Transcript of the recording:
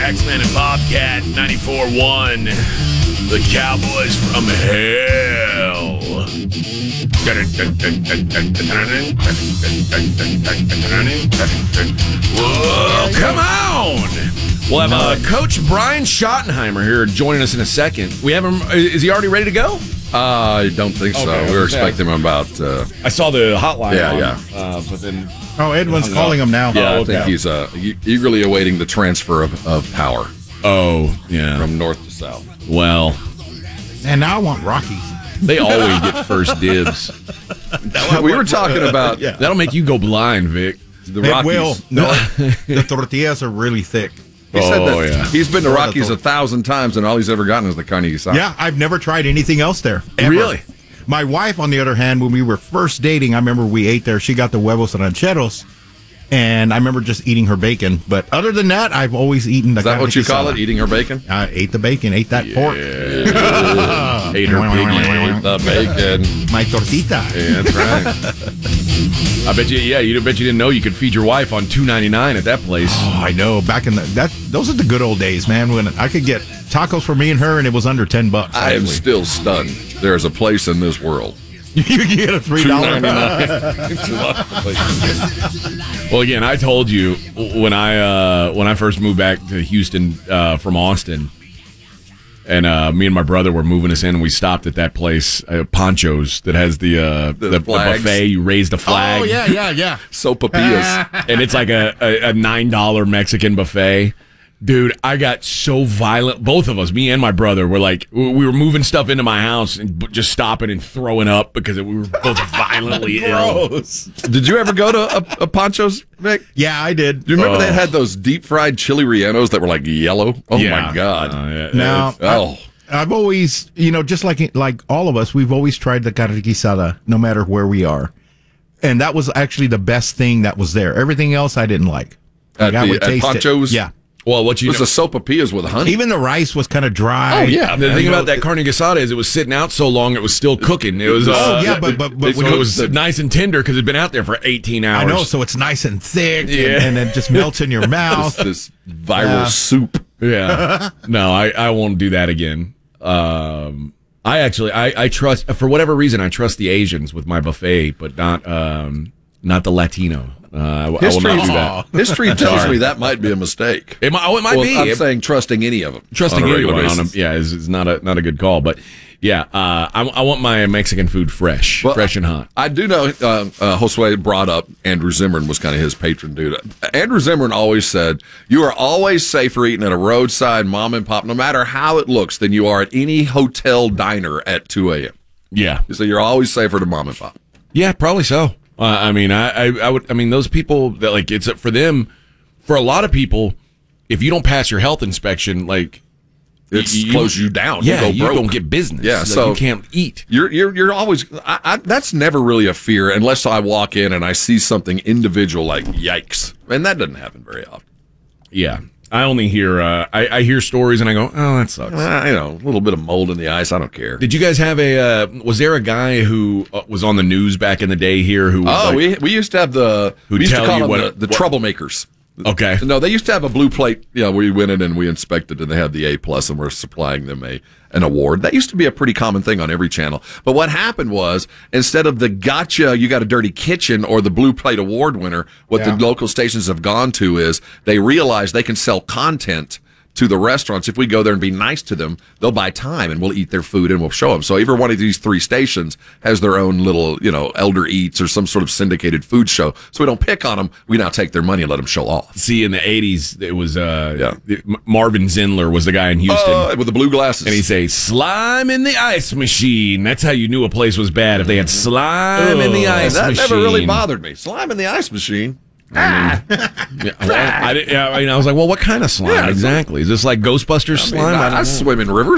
Axman and Bobcat 94.1. The Cowboys from hell. Whoa, come on! We'll have Coach Brian Schottenheimer here joining us in a second. We have him. Is he already ready to go? I don't think so. Okay, We were expecting him about... I saw the hotline. Yeah. But then... Oh, Edwin's calling him now. I okay. think he's eagerly awaiting the transfer of power Oh, yeah. from north to south. Well, And now I want Rockies. they always get first dibs. We were talking about Yeah. That'll make you go blind, Vic. the It Rockies. will. No, the tortillas are really thick. He said that yeah. he's been to Oh, Rockies that's 1,000 times, and all he's ever gotten is the carne asada. Yeah, I've never tried anything else there. Ever. Really? My wife, on the other hand, when we were first dating, I remember we ate there. She got the huevos rancheros, and I remember just eating her bacon. But other than that, I've always eaten the Is that carne what you call asada. it, eating her bacon? I ate the bacon, ate that pork. Ate her piggy. The bacon. My tortita. Yeah, that's right. I bet you. Yeah, you bet you didn't know you could feed your wife on $2.99 at that place. Oh, I know. Back in those are the good old days, man. When I could get tacos for me and her, and it was under $10. I am actually. still stunned. There is a place in this world. You can get a $3. Well, again, I told you when I first moved back to Houston from Austin, and me and my brother were moving us in, and we stopped at that place, Ponchos, that has the flags. buffet. You raise the flag. Oh yeah. Sopapillas. And it's like a $9 Mexican buffet. Dude, I got so violent. Both of us, me and my brother, were like, we were moving stuff into my house and just stopping and throwing up because we were both violently ill. Gross. Did you ever go to a Ponchos, Vic? Yeah, I did. Do you remember they had those deep fried chili rellenos that were like yellow? Oh my God! Yeah, Now, Oh, I've always, just like all of us, we've always tried the carne asada, no matter where we are, and that was actually the best thing that was there. Everything else I didn't like. At I would taste Ponchos? it. Yeah. well, what it you was know, the sopapillas with honey. Even the rice was kind of dry. Oh, yeah. the thing You know, about that carne asada is it was sitting out so long it was still cooking. It was Oh yeah, but so when it was nice and tender because it'd been out there for 18 hours. I know, so it's nice and thick, Yeah. and it just melts in your mouth. this viral soup. Yeah. No, I won't do that again. I trust, for whatever reason, I trust the Asians with my buffet, but not the Latino. I will not do that. History tells me that might be a mistake. It might Well, be. I'm saying trusting any of them. Trusting on a regular anyone on them, basis. yeah, is not a good call. But yeah, I want my Mexican food fresh and hot. I do know Josue brought up Andrew Zimmern was kind of his patron dude. Andrew Zimmern always said, you are always safer eating at a roadside mom and pop, no matter how it looks, than you are at any hotel diner at 2 a.m. Yeah, So you're always safer to mom and pop. yeah, probably so. I mean, I would. I mean, those people that like it's for them. For a lot of people, if you don't pass your health inspection, like It's close you down. yeah, you go broke. don't get business. Yeah, Like, so you can't eat. You're always. That's never really a fear unless I walk in and I see something individual like yikes, and that doesn't happen very often. Yeah, I only hear I hear stories and I go, oh, that sucks. A little bit of mold in the ice. I don't care. Did you guys have was there a guy who was on the news back in the day here who was Oh, like, we used to have we used to tell call you them what- the troublemakers. okay. No, they used to have a blue plate. Where we went in and we inspected, and they had the A plus, and we're supplying them an award. That used to be a pretty common thing on every channel. But what happened was, instead of the gotcha, you got a dirty kitchen, or the blue plate award winner, what the local stations have gone to is they realize they can sell content to the restaurants. If we go there and be nice to them, they'll buy time and we'll eat their food and we'll show them. So every one of these 3 stations has their own little, Elder Eats or some sort of syndicated food show. So we don't pick on them. We now take their money and let them show off. See, in the 80s, it was Marvin Zindler was the guy in Houston. With the blue glasses. And he'd say, slime in the ice machine. That's how you knew a place was bad, if they had slime in the ice that machine. never really bothered me. Slime in the ice machine. Yeah, I was like, well, what kind of slime Yeah, exactly? Is this like Ghostbusters slime? I don't I know. swim in rivers.